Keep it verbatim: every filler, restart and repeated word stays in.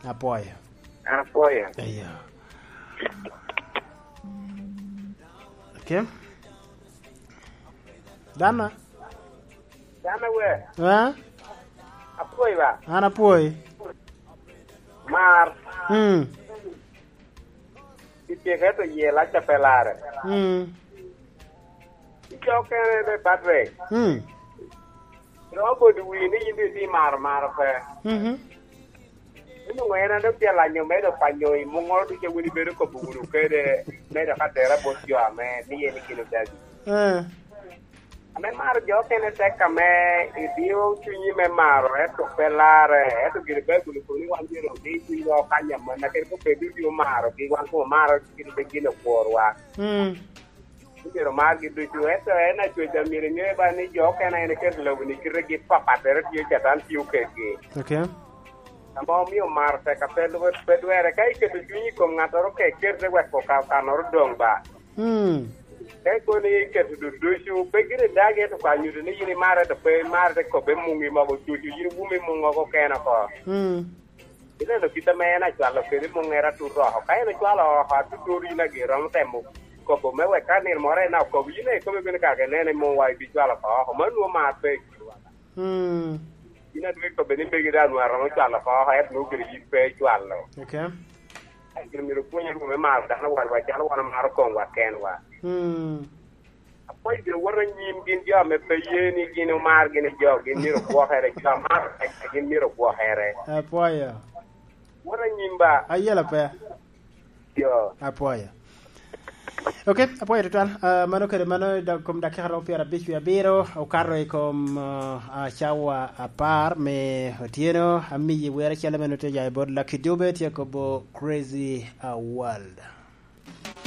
Apoyo. Apoyo. Yeah. Okay. Dana. Dana we. Ha? Apoyo ba. Ana apoyo. Mar. Hmm. Ipeke to ye la chapelare. Hmm. Ikoke ne batwe. Hmm. Robo du wi ni yindi di mar mar fe. Mhm. Inu ngena do pia la nyome do panyo i mungo du ke wini beru ko buguru ke de ne da katera bo jo ame ni ye ni kilo dadi. Eh. Ame mar jo ke ne te kame i dio chunyi me maro e to pelare e to gire be gulu ko ni wan jero di ku yo kanya ma na ke ko pe du dio maro ki wan ko maro ki de gine korwa. Hmm. Pero magi du ju eto ena ju da mire ne ba ni jo kana ene ke lo ni kire gi papa tere ti ja tan ti uke gi Okay. amo mi o mar te ka pe do pe do ere kai ke du ni ko ngato ro ke ke de wa ko ka ka no dong ba Hmm. e ko ni ke du du ju pe gire da ge to ka nyu ni ni mare de pe mare ko be mu ngi ma go ju ju ni bu mi mu ngo ko ke na ko Hmm. ina no kita me na cha lo ke mu ngera tu ro ka ina cha lo ha tu du ri na ge ro te mu ko bo me we ka ni more na ko bi ne ko be ne ka ke ne ne mo wa bi cha la ko ma nu ma pe Hmm. ina dwe ko be ni be ga nu ara no cha la ko ha et no gri yi pe cha la Okay. ai mi ro ko ni ko me ma da na wa wa cha la wa ma ko wa ken wa Hmm. apoy bi wara nyim gin ja me pe ye ni gin mar gin jo gin ni ro ko here cha mar gin ni ro ko here Apoyo. wara nyim ba Ayela pe. yo Apoyo. Okay, apoyo total. Uh, mano kere mano da kom da kero piara bichu ya biro o carro e kom uh, a chawa a par me otieno ami wera chala meno te jay bod la kidube tie ko bo crazy a world.